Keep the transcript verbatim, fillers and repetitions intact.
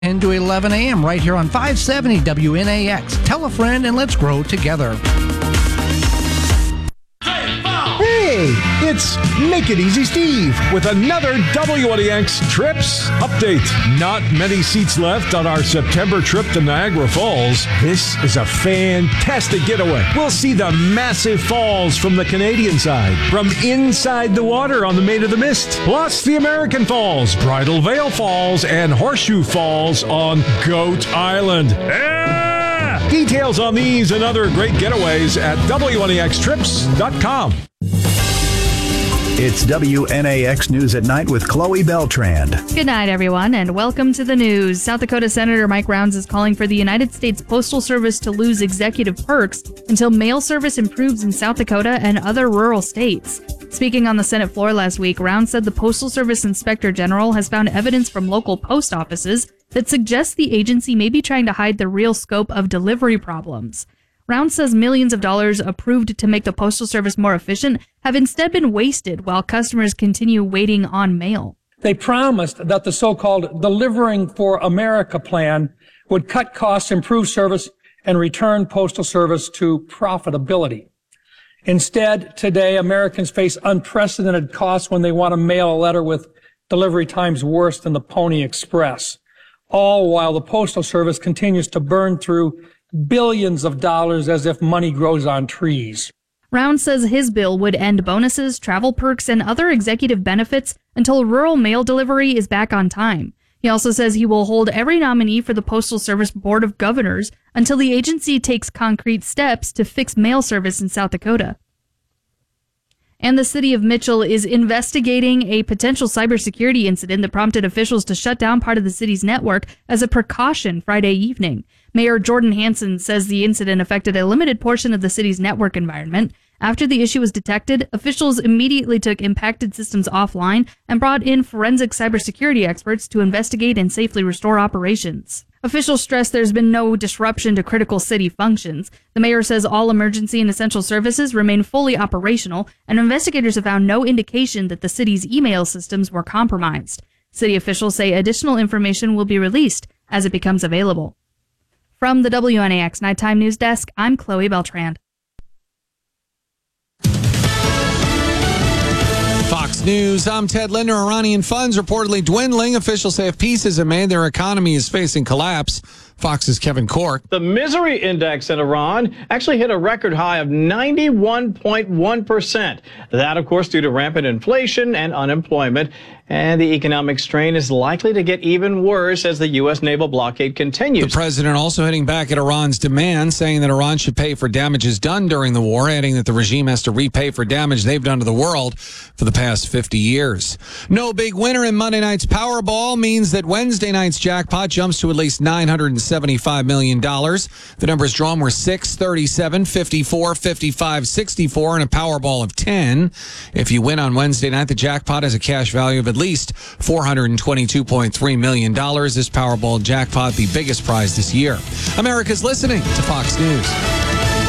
ten to eleven a.m. right here on five seventy W N A X. Tell a friend and let's grow together. Hey, it's Make It Easy Steve with another W N A X Trips update. Not many seats left on our September trip to Niagara Falls. This is a fantastic getaway. We'll see the massive falls from the Canadian side, from inside the water on the Maid of the Mist, plus the American Falls, Bridal Veil Falls, and Horseshoe Falls on Goat Island. Yeah! Details on these and other great getaways at W N A X trips dot com. It's W N A X News at Night with Chloe Beltrand. Good night, everyone, and welcome to the news. South Dakota Senator Mike Rounds is calling for the United States Postal Service to lose executive perks until mail service improves in South Dakota and other rural states. Speaking on the Senate floor last week, Rounds said the Postal Service Inspector General has found evidence from local post offices that suggests the agency may be trying to hide the real scope of delivery problems. Rounds says millions of dollars approved to make the Postal Service more efficient have instead been wasted while customers continue waiting on mail. They promised that the so-called Delivering for America plan would cut costs, improve service, and return Postal Service to profitability. Instead, today, Americans face unprecedented costs when they want to mail a letter with delivery times worse than the Pony Express, all while the Postal Service continues to burn through billions of dollars as if money grows on trees. Rounds says his bill would end bonuses, travel perks, and other executive benefits until rural mail delivery is back on time. He also says he will hold every nominee for the Postal Service Board of Governors until the agency takes concrete steps to fix mail service in South Dakota. And the city of Mitchell is investigating a potential cybersecurity incident that prompted officials to shut down part of the city's network as a precaution Friday evening. Mayor Jordan Hansen says the incident affected a limited portion of the city's network environment. After the issue was detected, officials immediately took impacted systems offline and brought in forensic cybersecurity experts to investigate and safely restore operations. Officials stress there's been no disruption to critical city functions. The mayor says all emergency and essential services remain fully operational, and investigators have found no indication that the city's email systems were compromised. City officials say additional information will be released as it becomes available. From the W N A X Nighttime News Desk, I'm Chloe Beltrand. Fox News, I'm Ted Linder. Iranian funds reportedly dwindling. Officials say if peace isn't made, their economy is facing collapse. Fox's Kevin Cork. The misery index in Iran actually hit a record high of ninety-one point one percent. That, of course, due to rampant inflation and unemployment. And the economic strain is likely to get even worse as the U S naval blockade continues. The president also hitting back at Iran's demand, saying that Iran should pay for damages done during the war, adding that the regime has to repay for damage they've done to the world for the past fifty years. No big winner in Monday night's Powerball means that Wednesday night's jackpot jumps to at least nine hundred seventy-five million dollars. The numbers drawn were six, thirty-seven, fifty-four, fifty-five, sixty-four, and a Powerball of ten. If you win on Wednesday night, the jackpot has a cash value of at least four hundred twenty-two point three million dollars. This Powerball jackpot, the biggest prize this year. America's listening to Fox News.